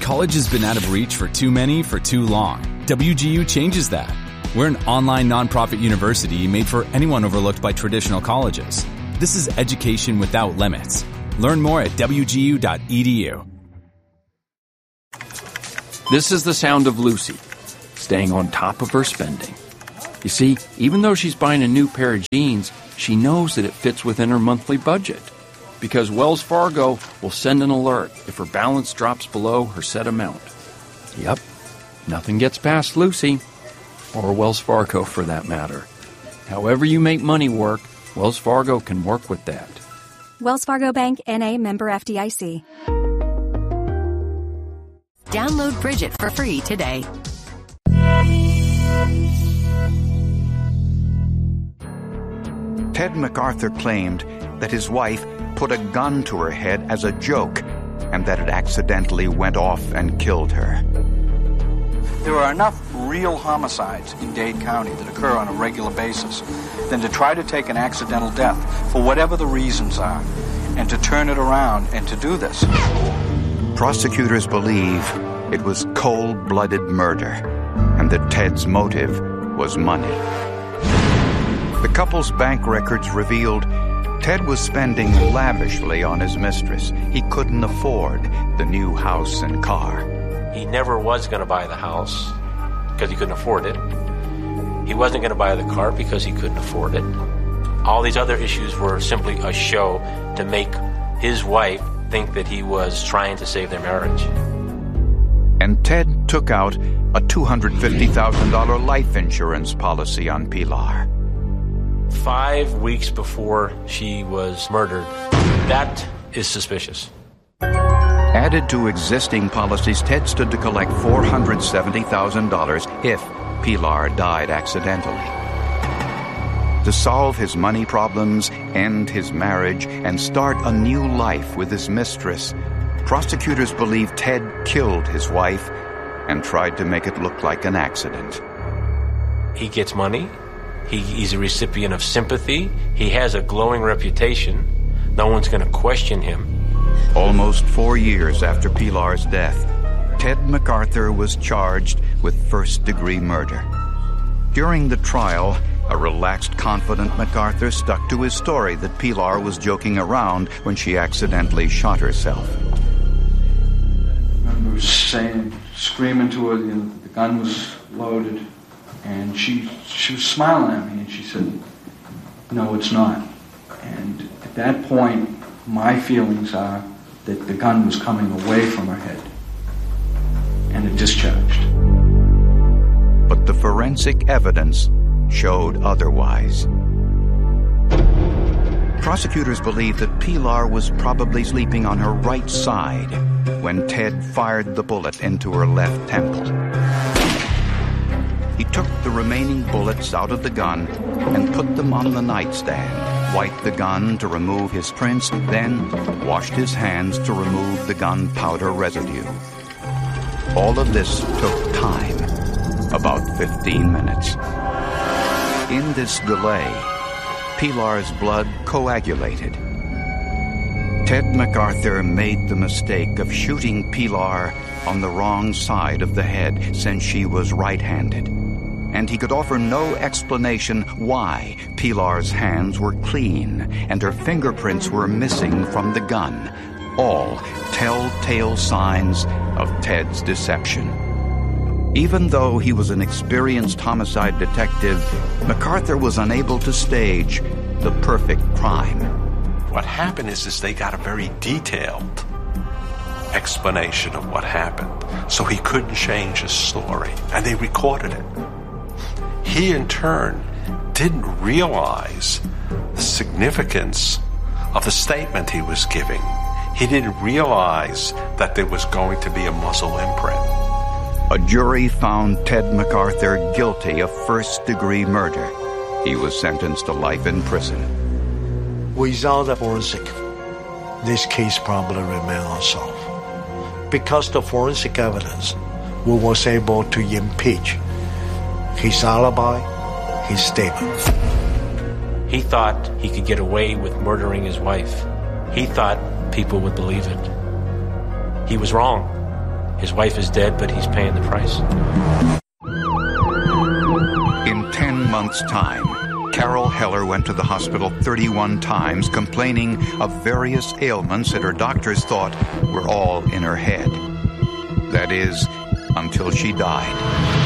College has been out of reach for too many for too long. WGU changes that. We're an online nonprofit university made for anyone overlooked by traditional colleges. This is education without limits. Learn more at wgu.edu. This is the sound of Lucy, staying on top of her spending. You see, even though she's buying a new pair of jeans, she knows that it fits within her monthly budget. Because Wells Fargo will send an alert if her balance drops below her set amount. Yep, nothing gets past Lucy, or Wells Fargo for that matter. However you make money work, Wells Fargo can work with that. Wells Fargo Bank, N.A., member FDIC. Download Bridget for free today. Ted MacArthur claimed that his wife put a gun to her head as a joke and that it accidentally went off and killed her. There are enough real homicides in Dade County that occur on a regular basis than to try to take an accidental death for whatever the reasons are and to turn it around and to do this. Prosecutors believe it was cold-blooded murder and that Ted's motive was money. The couple's bank records revealed Ted was spending lavishly on his mistress. He couldn't afford the new house and car. He never was going to buy the house because he couldn't afford it. He wasn't going to buy the car because he couldn't afford it. All these other issues were simply a show to make his wife think that he was trying to save their marriage. And Ted took out a $250,000 life insurance policy on Pilar. 5 weeks before she was murdered. That is suspicious. Added to existing policies, Ted stood to collect $470,000 if Pilar died accidentally. To solve his money problems, end his marriage, and start a new life with his mistress, prosecutors believe Ted killed his wife and tried to make it look like an accident. He gets money. He's a recipient of sympathy. He has a glowing reputation. No one's going to question him. Almost 4 years after Pilar's death, Ted MacArthur was charged with first-degree murder. During the trial, a relaxed, confident MacArthur stuck to his story that Pilar was joking around when she accidentally shot herself. I remember screaming to her, the gun was loaded. And she was smiling at me, and she said, "No, it's not." And at that point, my feelings are that the gun was coming away from her head, and it discharged. But the forensic evidence showed otherwise. Prosecutors believe that Pilar was probably sleeping on her right side when Ted fired the bullet into her left temple. He took the remaining bullets out of the gun and put them on the nightstand, wiped the gun to remove his prints, then washed his hands to remove the gunpowder residue. All of this took time, about 15 minutes. In this delay, Pilar's blood coagulated. Ted MacArthur made the mistake of shooting Pilar on the wrong side of the head since she was right-handed. And he could offer no explanation why Pilar's hands were clean and her fingerprints were missing from the gun, all telltale signs of Ted's deception. Even though he was an experienced homicide detective, MacArthur was unable to stage the perfect crime. What happened is they got a very detailed explanation of what happened, so he couldn't change his story, and they recorded it. He, in turn, didn't realize the significance of the statement he was giving. He didn't realize that there was going to be a muzzle imprint. A jury found Ted MacArthur guilty of first-degree murder. He was sentenced to life in prison. Without the forensic, this case probably remains unsolved. Because the forensic evidence was able to impeach his alibi, his statement. He thought he could get away with murdering his wife. He thought people would believe it. He was wrong. His wife is dead, but he's paying the price. In 10 months' time, Carol Heller went to the hospital 31 times complaining of various ailments that her doctors thought were all in her head. That is, until she died.